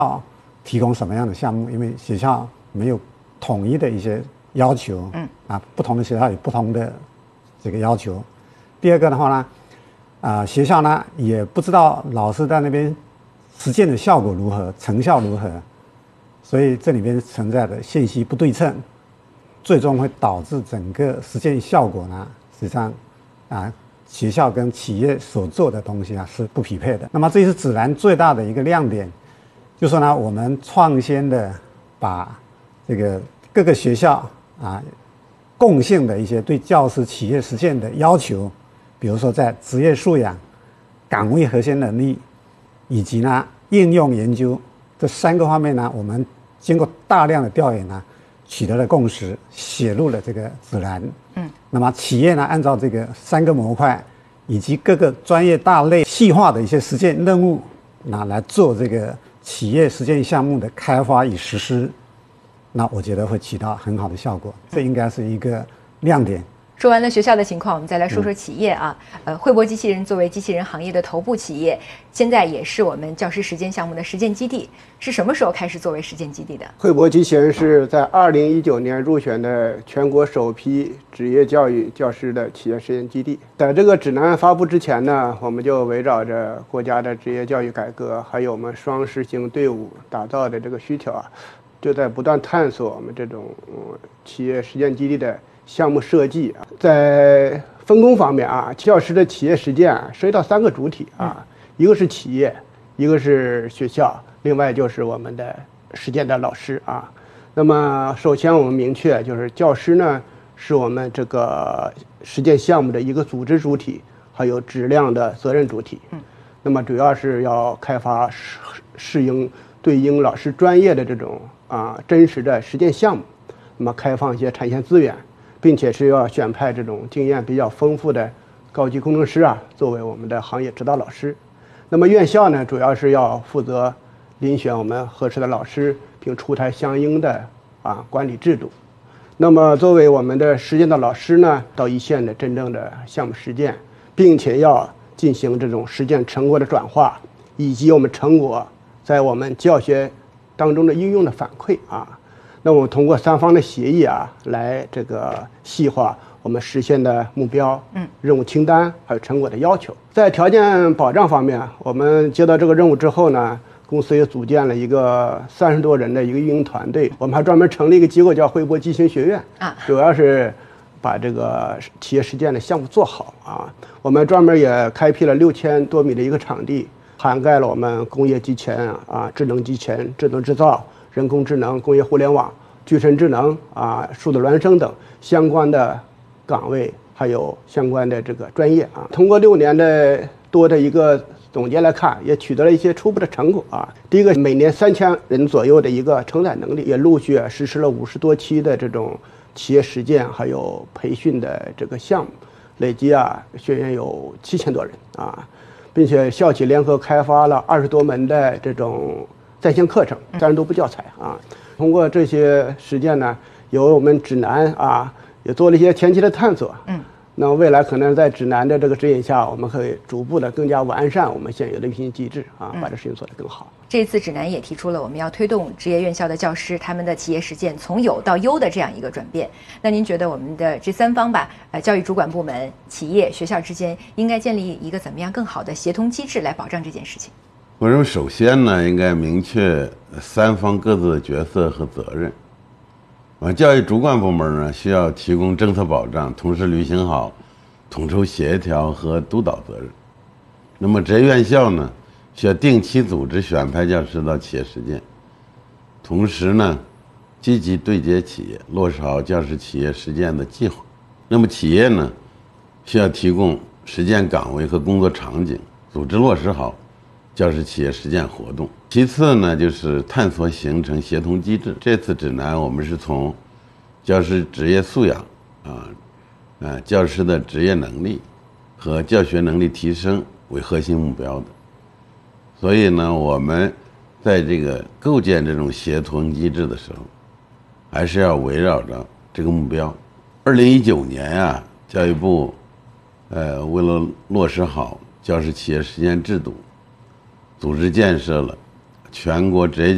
提供什么样的项目，因为学校没有统一的一些要求，不同的学校有不同的这个要求。第二个的话呢，学校呢也不知道老师在那边实践的效果如何，成效如何，所以这里边存在的信息不对称，最终会导致整个实践效果呢，实际上学校跟企业所做的东西是不匹配的。那么这是指南最大的一个亮点，就是说呢，我们创新的把这个各个学校共性的一些对教师企业实践的要求，比如说在职业素养、岗位核心能力以及呢应用研究这3个方面呢，我们经过大量的调研呢，取得了共识，写入了这个指南。那么企业呢，按照这个3个模块以及各个专业大类细化的一些实践任务，来做这个企业实践项目的开发与实施，那我觉得会起到很好的效果，这应该是一个亮点。 说完了学校的情况，我们再来说说企业啊。汇博机器人作为机器人行业的头部企业，现在也是我们教师实践项目的实践基地。是什么时候开始作为实践基地的？ 汇博机器人是在2019年入选的全国首批职业教育教师的企业实践基地。在这个指南发布之前呢，我们就围绕着国家的职业教育改革，还有我们双实行队伍打造的这个需求就在不断探索我们这种企业实践基地的项目设计。在分工方面教师的企业实践涉及到3个主体一个是企业，一个是学校，另外就是我们的实践的老师那么首先我们明确，就是教师呢是我们这个实践项目的一个组织主体，还有质量的责任主体。那么主要是要开发对应老师专业的这种真实的实践项目，那么开放一些产线资源，并且是要选派这种经验比较丰富的高级工程师作为我们的行业指导老师。那么院校呢，主要是要负责遴选我们合适的老师，并出台相应的管理制度。那么作为我们的实践的老师呢，到一线的真正的项目实践，并且要进行这种实践成果的转化，以及我们成果在我们教学当中的应用的反馈那我们通过3方的协议来这个细化我们实现的目标、任务清单还有成果的要求。在条件保障方面，我们接到这个任务之后呢，公司也组建了一个30多人的一个运营团队，我们还专门成立一个机构叫汇博机器人学院主要是把这个企业实践的项目做好我们专门也开辟了6000多米的一个场地，涵盖了我们工业机前智能机前、智能制造、人工智能、工业互联网、具身智能数字孪生等相关的岗位，还有相关的这个专业通过6年多的一个总结来看，也取得了一些初步的成果第一个，每年3000人左右的一个承载能力，也陆续实施了50多期的这种企业实践还有培训的这个项目，累计学员有7000多人并且校企联合开发了20多门的这种在线课程，30多部教材通过这些实践呢，有我们指南也做了一些前期的探索那未来可能在指南的这个指引下，我们可以逐步的更加完善我们现有的运行机制把这事情做得更好。 这一次指南也提出了我们要推动职业院校的教师他们的企业实践从有到优的这样一个转变。那您觉得我们的这3方教育主管部门、企业、学校之间应该建立一个怎么样更好的协同机制来保障这件事情？ 我认为首先呢，应该明确3方各自的角色和责任。教育主管部门呢，需要提供政策保障，同时履行好统筹协调和督导责任。那么职业院校呢，需要定期组织选派教师到企业实践，同时呢，积极对接企业，落实好教师企业实践的计划。那么企业呢，需要提供实践岗位和工作场景，组织落实好教师企业实践活动。其次呢，就是探索形成协同机制。这次指南我们是从教师职业素养教师的职业能力和教学能力提升为核心目标的。所以呢，我们在这个构建这种协同机制的时候，还是要围绕着这个目标。2019年教育部为了落实好教师企业实践制度，组织建设了全国职业